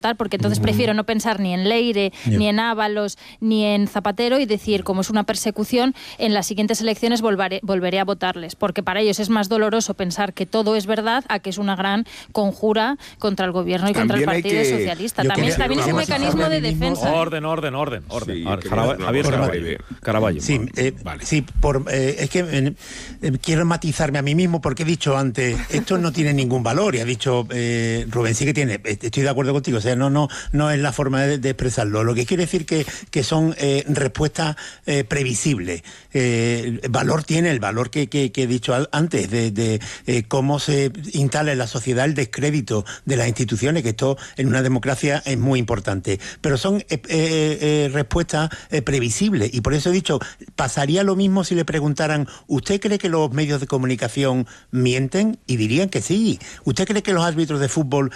porque entonces prefiero no pensar ni en Leire, ni en Ábalos, ni en Zapatero y decir, como es una persecución, en las siguientes elecciones volveré a votarles, porque para ellos es más doloroso pensar que todo es verdad a que es una gran conjura contra el gobierno y contra el Partido Socialista. También es un mecanismo de defensa. Orden. Sí, Javier Caraballo. Sí, vale. Sí, es que quiero matizarme a mí mismo porque he dicho antes, esto no tiene ningún valor, y ha dicho Rubén, sí que tiene, estoy de acuerdo contigo, o sea, no es la forma de expresarlo. Lo que quiere decir que son respuestas previsibles. Valor tiene el valor que he dicho antes, de cómo se instala en la sociedad el descrédito de las instituciones, que esto en una democracia es muy importante. Pero son respuestas previsibles, y por eso he dicho, pasaría lo mismo si le preguntaran, ¿usted cree que los medios de comunicación mienten? Y dirían que sí. ¿Usted cree que los árbitros de fútbol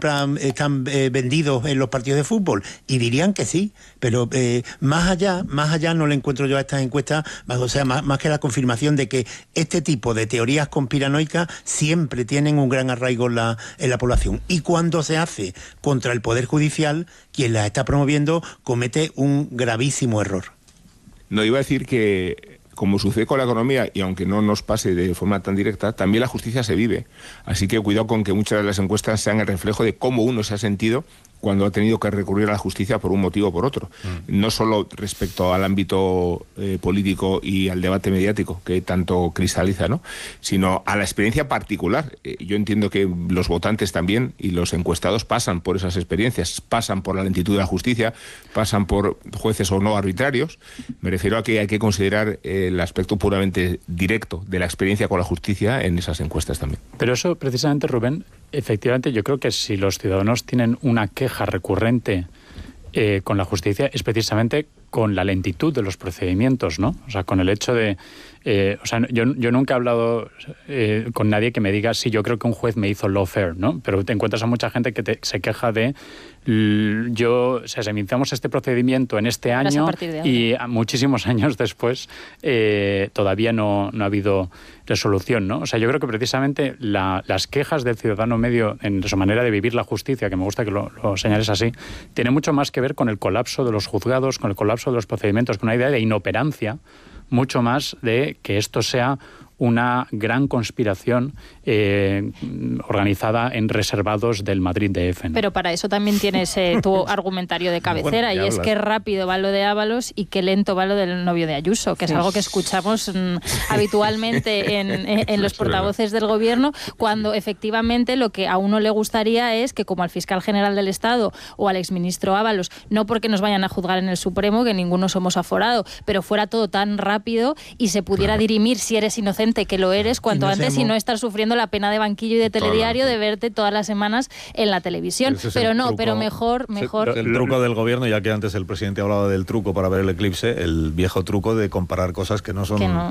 están vendidos en los partidos de fútbol? Y dirían que sí. Pero más allá no le encuentro yo a estas encuestas, o sea, más que la confirmación de que este tipo de teorías conspiranoicas siempre tienen un gran arraigo en la población. Y cuando se hace contra el Poder Judicial, quien las está promoviendo comete un gravísimo error. No, iba a decir que, como sucede con la economía, y aunque no nos pase de forma tan directa, también la justicia se vive. Así que cuidado con que muchas de las encuestas sean el reflejo de cómo uno se ha sentido cuando ha tenido que recurrir a la justicia por un motivo o por otro. No solo respecto al ámbito político y al debate mediático que tanto cristaliza, ¿no?, sino a la experiencia particular. Yo entiendo que los votantes también y los encuestados pasan por esas experiencias, pasan por la lentitud de la justicia, pasan por jueces o no arbitrarios. Me refiero a que hay que considerar el aspecto puramente directo de la experiencia con la justicia en esas encuestas también. Pero eso, precisamente, Rubén, efectivamente, yo creo que si los ciudadanos tienen una queja recurrente con la justicia, es precisamente con la lentitud de los procedimientos, ¿no? O sea, con el hecho de... yo nunca he hablado con nadie que me diga, sí, yo creo que un juez me hizo lawfare, ¿no? Pero te encuentras a mucha gente que se queja de... si iniciamos este procedimiento en este año y muchísimos años después todavía no ha habido resolución, ¿no? O sea, yo creo que precisamente las quejas del ciudadano medio en su manera de vivir la justicia, que me gusta que lo señales así, tiene mucho más que ver con el colapso de los juzgados, con el colapso de los procedimientos, con una idea de inoperancia, mucho más de que esto sea una gran conspiración organizada en reservados del Madrid DF, ¿no? Pero para eso también tienes tu argumentario de cabecera, y es que rápido va lo de Ábalos y qué lento va lo del novio de Ayuso, que es algo que escuchamos habitualmente en los portavoces del gobierno, cuando efectivamente lo que a uno le gustaría es que, como al fiscal general del Estado o al exministro Ábalos, no porque nos vayan a juzgar en el Supremo, que ninguno somos aforado, pero fuera todo tan rápido y se pudiera dirimir si eres inocente, que lo eres, cuanto antes, y no estar sufriendo la pena de banquillo y de telediario de verte todas las semanas en la televisión. Pero no, pero mejor. El truco del gobierno, ya que antes el presidente hablaba del truco para ver el eclipse, el viejo truco de comparar cosas que no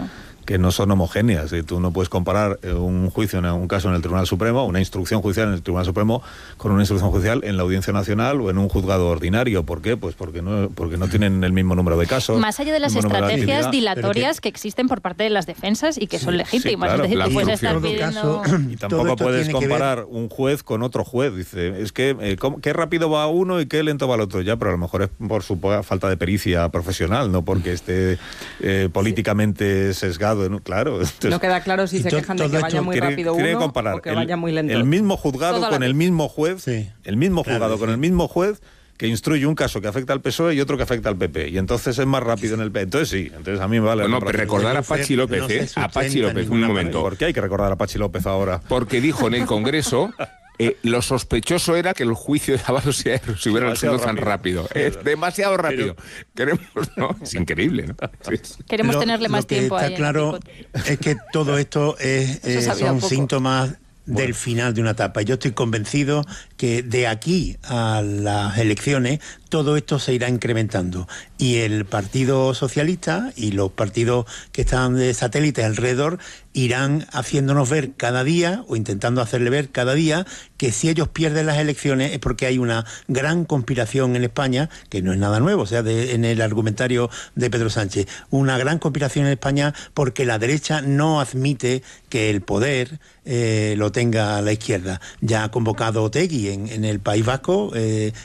son homogéneas. Y tú no puedes comparar un juicio, un caso en el Tribunal Supremo, una instrucción judicial en el Tribunal Supremo, con una instrucción judicial en la Audiencia Nacional o en un juzgado ordinario. ¿Por qué? Pues porque no tienen el mismo número de casos. Más allá de las estrategias dilatorias que existen por parte de las defensas y que son legítimas. Claro, es decir, tú puedes estar pidiendo... Y tampoco puedes comparar un juez con otro juez. Dice, es que qué rápido va uno y qué lento va el otro. Ya, pero a lo mejor es por su falta de pericia profesional, no porque esté políticamente sesgado. ¿No? Claro. Entonces, no queda claro si se quejan de que vaya muy rápido uno o que vaya muy lento. El mismo juzgado con el mismo juez, el mismo juzgado con el mismo juez que instruye un caso que afecta al PSOE y otro que afecta al PP, y entonces es más rápido en el PP. Entonces sí, entonces a mí me vale. Bueno, pero recordar a Pachi López, a Pachi López, un momento. ¿Por qué hay que recordar a Pachi López ahora? Porque dijo en el Congreso... lo sospechoso era que el juicio de Ábalos se hubiera resuelto tan rápido. Es demasiado rápido. ¿No? Es increíble, ¿no? Queremos tenerle más tiempo. Está claro es que todo esto son síntomas del final de una etapa. Yo estoy convencido que de aquí a las elecciones todo esto se irá incrementando, y el Partido Socialista y los partidos que están de satélites alrededor irán haciéndonos ver cada día, o intentando hacerle ver cada día, que si ellos pierden las elecciones es porque hay una gran conspiración en España, que no es nada nuevo, o sea, en el argumentario de Pedro Sánchez, una gran conspiración en España porque la derecha no admite que el poder lo tenga la izquierda. Ya ha convocado Otegi en el País Vasco,